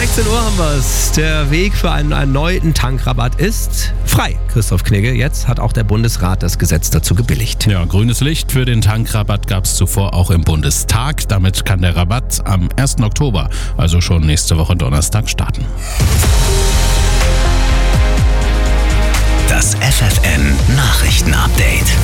16 Uhr haben wir es. Der Weg für einen erneuten Tankrabatt ist frei. Christoph Knigge, jetzt hat auch der Bundesrat das Gesetz dazu gebilligt. Ja, grünes Licht für den Tankrabatt gab es zuvor auch im Bundestag. Damit kann der Rabatt am 1. Oktober, also schon nächste Woche Donnerstag, starten. Das FFN-Nachrichten-Update.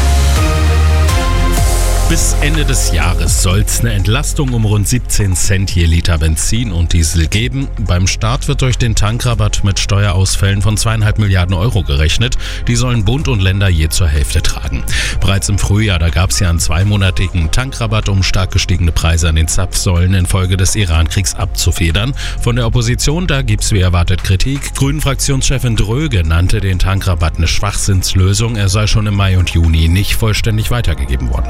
Bis Ende des Jahres soll es eine Entlastung um rund 17 Cent je Liter Benzin und Diesel geben. Beim Start wird durch den Tankrabatt mit Steuerausfällen von 2,5 Milliarden Euro gerechnet. Die sollen Bund und Länder je zur Hälfte tragen. Bereits im Frühjahr, da gab es ja einen zweimonatigen Tankrabatt, um stark gestiegene Preise an den Zapfsäulen infolge des Iran-Kriegs abzufedern. Von der Opposition, da gibt's wie erwartet Kritik. Grünen-Fraktionschefin Dröge nannte den Tankrabatt eine Schwachsinnslösung. Er sei schon im Mai und Juni nicht vollständig weitergegeben worden.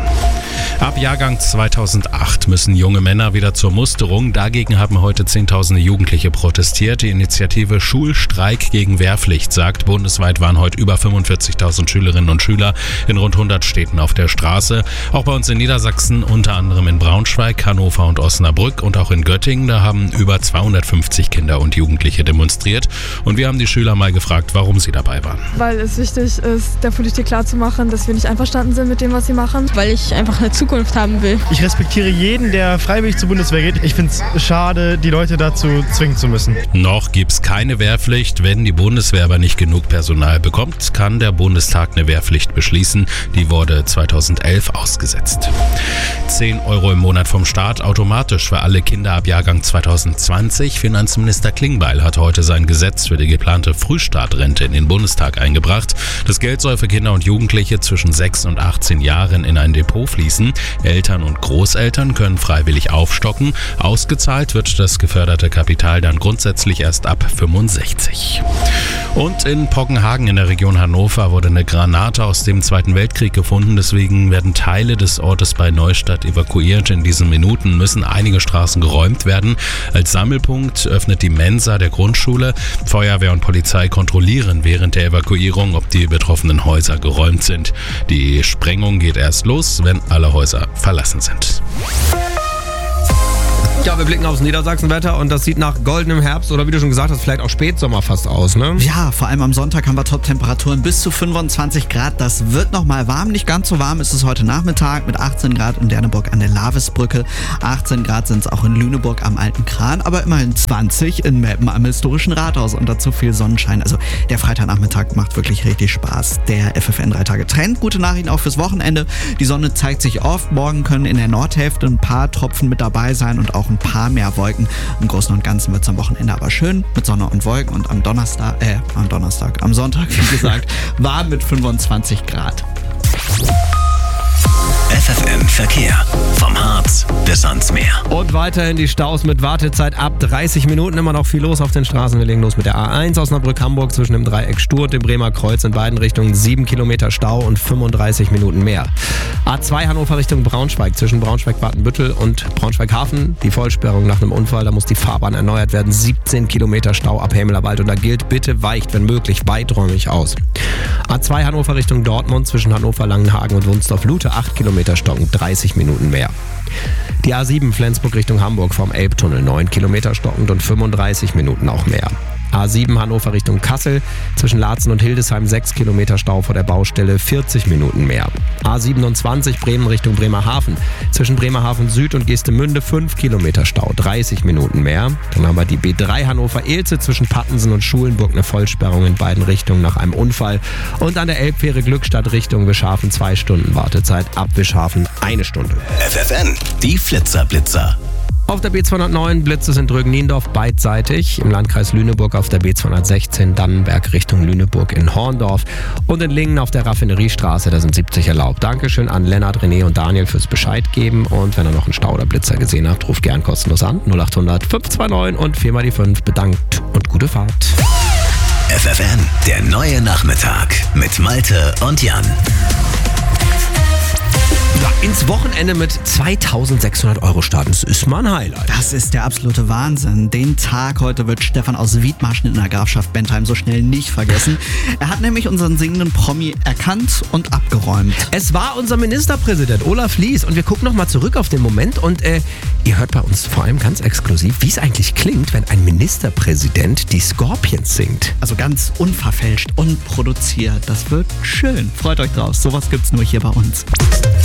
Ab Jahrgang 2008 müssen junge Männer wieder zur Musterung. Dagegen haben heute Zehntausende Jugendliche protestiert. Die Initiative Schulstreik gegen Wehrpflicht sagt, bundesweit waren heute über 45.000 Schülerinnen und Schüler in rund 100 Städten auf der Straße. Auch bei uns in Niedersachsen, unter anderem in Braunschweig, Hannover und Osnabrück und auch in Göttingen, da haben über 250 Kinder und Jugendliche demonstriert. Und wir haben die Schüler mal gefragt, warum sie dabei waren. Weil es wichtig ist, der Politik klarzumachen, dass wir nicht einverstanden sind mit dem, was sie machen. Weil ich einfach eine Zukunft haben will. Ich respektiere jeden, der freiwillig zur Bundeswehr geht. Ich finde es schade, die Leute dazu zwingen zu müssen. Noch gibt es keine Wehrpflicht. Wenn die Bundeswehr aber nicht genug Personal bekommt, kann der Bundestag eine Wehrpflicht beschließen. Die wurde 2011 ausgesetzt. 10 Euro im Monat vom Staat automatisch für alle Kinder ab Jahrgang 2020. Finanzminister Klingbeil hat heute sein Gesetz für die geplante Frühstartrente in den Bundestag eingebracht. Das Geld soll für Kinder und Jugendliche zwischen 6 und 18 Jahren in ein Depot fließen. Eltern und Großeltern können freiwillig aufstocken. Ausgezahlt wird das geförderte Kapital dann grundsätzlich erst ab 65. Und in Poggenhagen in der Region Hannover wurde eine Granate aus dem Zweiten Weltkrieg gefunden. Deswegen werden Teile des Ortes bei Neustadt evakuiert. In diesen Minuten müssen einige Straßen geräumt werden. Als Sammelpunkt öffnet die Mensa der Grundschule. Feuerwehr und Polizei kontrollieren während der Evakuierung, ob die betroffenen Häuser geräumt sind. Die Sprengung geht erst los, wenn alle Häuser verlassen sind. Ja, wir blicken aufs Niedersachsenwetter und das sieht nach goldenem Herbst oder wie du schon gesagt hast, vielleicht auch Spätsommer fast aus, ne? Ja, vor allem am Sonntag haben wir Top-Temperaturen bis zu 25 Grad. Das wird nochmal warm. Nicht ganz so warm ist es heute Nachmittag mit 18 Grad in Derneburg an der Lavisbrücke. 18 Grad sind es auch in Lüneburg am Alten Kran, aber immerhin 20 in Meppen am historischen Rathaus und dazu viel Sonnenschein. Also der Freitagnachmittag macht wirklich richtig Spaß. Der FFN 3-Tage-Trend. Gute Nachrichten auch fürs Wochenende. Die Sonne zeigt sich oft. Morgen können in der Nordhälfte ein paar Tropfen mit dabei sein und auch ein paar mehr Wolken. Im Großen und Ganzen wird es am Wochenende aber schön mit Sonne und Wolken und am Sonntag, wie gesagt, warm mit 25 Grad. FFN Verkehr. Vom Harz bis ans Meer. Und weiterhin die Staus mit Wartezeit ab 30 Minuten. Immer noch viel los auf den Straßen. Wir legen los mit der A1 Osnabrück-Hamburg zwischen dem Dreieck Stur und dem Bremer Kreuz in beiden Richtungen. 7 Kilometer Stau und 35 Minuten mehr. A2 Hannover Richtung Braunschweig zwischen Braunschweig-Watenbüttel und Braunschweig-Hafen. Die Vollsperrung nach einem Unfall. Da muss die Fahrbahn erneuert werden. 17 Kilometer Stau ab Hämelerwald. Und da gilt, bitte weicht, wenn möglich, weiträumig aus. A2 Hannover Richtung Dortmund zwischen Hannover-Langenhagen und Wunsdorf-Lute. 8 Kilometer stocken, 30 Minuten mehr. Die A7 Flensburg Richtung Hamburg vom Elbtunnel 9 Kilometer stockend und 35 Minuten auch mehr. A7 Hannover Richtung Kassel zwischen Laatzen und Hildesheim 6 Kilometer Stau vor der Baustelle, 40 Minuten mehr. A27 Bremen Richtung Bremerhaven zwischen Bremerhaven Süd und Geestemünde 5 Kilometer Stau, 30 Minuten mehr. Dann haben wir die B3 Hannover-Elze zwischen Pattensen und Schulenburg eine Vollsperrung in beiden Richtungen nach einem Unfall. Und an der Elbfähre Glückstadt Richtung Wischhafen 2 Stunden Wartezeit, ab Wischhafen 1 Stunde. FFN, die Flitzer-Blitzer. Auf der B209 Blitze sind Drögen-Niendorf beidseitig, im Landkreis Lüneburg auf der B216 Dannenberg Richtung Lüneburg in Horndorf und in Lingen auf der Raffineriestraße, da sind 70 erlaubt. Dankeschön an Lennart, René und Daniel fürs Bescheid geben und wenn ihr noch einen Stau oder Blitzer gesehen habt, ruft gern kostenlos an 0800 529 und 4 mal die 5. Bedankt und gute Fahrt. FFN, der neue Nachmittag mit Malte und Jan. ins Wochenende mit 2.600 € starten. Das ist mal ein Highlight. Das ist der absolute Wahnsinn. Den Tag heute wird Stefan aus Wiedmarschen in der Grafschaft Bentheim so schnell nicht vergessen. Er hat nämlich unseren singenden Promi erkannt und abgeräumt. Es war unser Ministerpräsident Olaf Lies und wir gucken nochmal zurück auf den Moment und ihr hört bei uns vor allem ganz exklusiv, wie es eigentlich klingt, wenn ein Ministerpräsident die Scorpions singt. Also ganz unverfälscht, unproduziert. Das wird schön. Freut euch drauf. Sowas gibt's nur hier bei uns.